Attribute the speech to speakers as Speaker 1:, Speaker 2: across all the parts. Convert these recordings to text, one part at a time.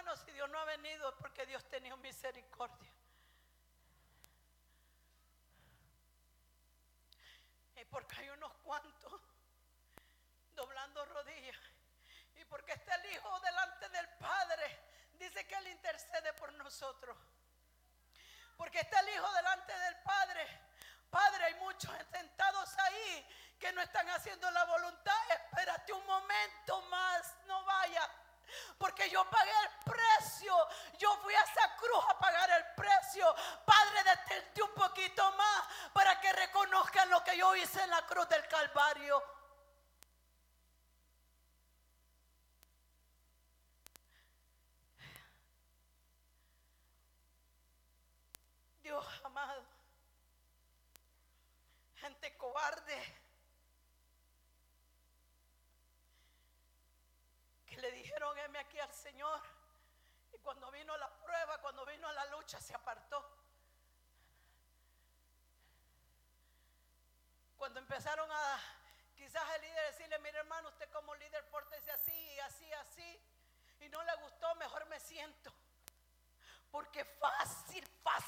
Speaker 1: hermanos, si Dios no ha venido es porque Dios ha tenido misericordia. Y porque hay unos cuantos doblando rodillas. Y porque está el Hijo delante del Padre, dice que Él intercede por nosotros. Porque está el Hijo delante del Padre. Padre, hay muchos sentados ahí que no están haciendo la voluntad. Espérate un momento más, no vayas. Porque yo pagué el precio. Yo fui a esa cruz a pagar el precio. Padre, detente un poquito más para que reconozcan lo que yo hice en la cruz del Calvario. Dios amado, gente cobarde que le dijeron heme aquí al Señor, y cuando vino la prueba, cuando vino la lucha, se apartó. Cuando empezaron a quizás el líder decirle, mire hermano, usted como líder pórtese así y así, así, y no le gustó, mejor me siento. Porque fácil.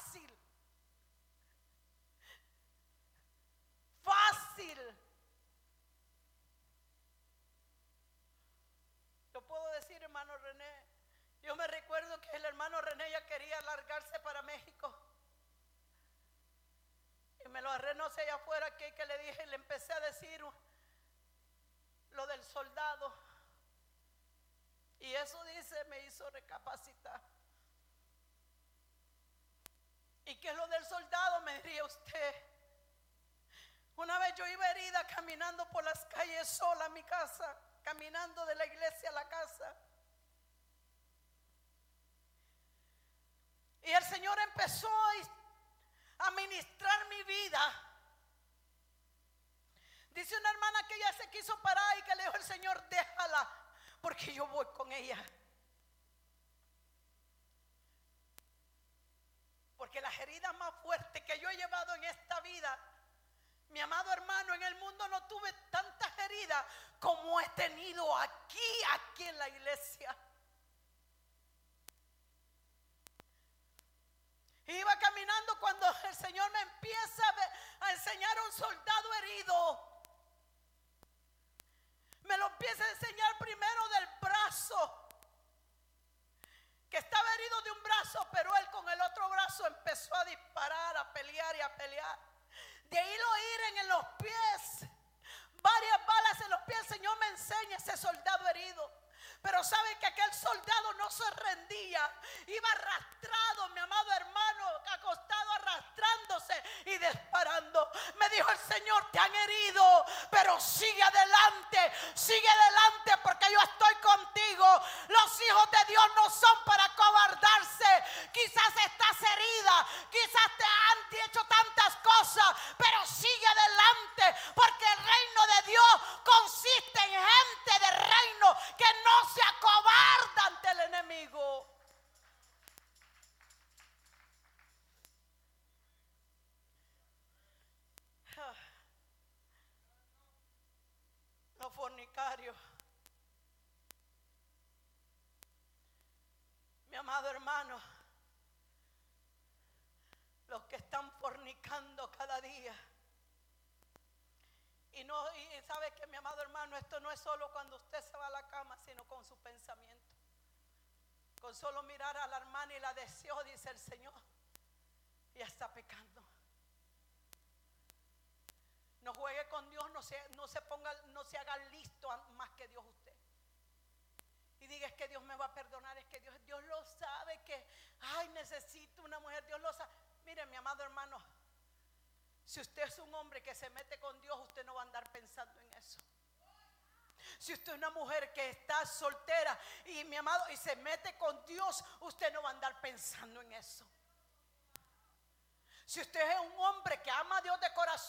Speaker 1: Yo puedo decir, hermano René, yo me recuerdo que el hermano René ya quería largarse para México. Y me lo agarré no sé allá afuera que le dije, y le empecé a decir lo del soldado. Y eso dice, me hizo recapacitar. ¿Y qué es lo del soldado? Me diría usted. Una vez yo iba herida caminando por las calles sola a mi casa, caminando de la iglesia a la casa. Y el Señor empezó a ministrar mi vida. Dice una hermana que ella se quiso parar y que le dijo el Señor, déjala, porque yo voy con ella. Porque las heridas más fuertes que yo he llevado en esta vida, mi amado hermano, en el mundo no tuve tantas heridas como he tenido aquí en la iglesia. Iba caminando cuando el Señor me empieza a enseñar a un soldado herido. Me lo empieza a enseñar primero del brazo, que estaba herido de un brazo, pero él con el otro brazo empezó a disparar, a pelear y a pelear. De ahí lo hieren en los pies, varias balas en los pies. El Señor me enseña ese soldado herido. Pero sabe que aquel soldado no se rendía, iba arrastrado, mi amado hermano, acostado, arrastrándose y disparando. Me dijo el Señor, te han herido, pero sigue adelante, porque yo estoy contigo. Los hijos de Dios no son para cobardarse. Quizás estás herida, quizás te han hecho tantas cosas, pero sigue adelante, porque el reino de Dios consiste en gente de reino que no se acobarda ante el enemigo. Los fornicarios, mi amado hermano, los que están fornicando cada día. Y sabe que, mi amado hermano, esto no es solo cuando usted se va a la cama, sino con su pensamiento. Con solo mirar a la hermana y la deseo, dice el Señor, ya está pecando. No juegue con Dios, no se haga listo más que Dios usted. Y diga, es que Dios me va a perdonar, es que Dios lo sabe, que necesito una mujer, Dios lo sabe. Mire, mi amado hermano, si usted es un hombre que se mete con Dios, usted no va a andar pensando en eso. Si usted es una mujer que está soltera y, mi amado, y se mete con Dios, usted no va a andar pensando en eso. Si usted es un hombre que ama a Dios de corazón,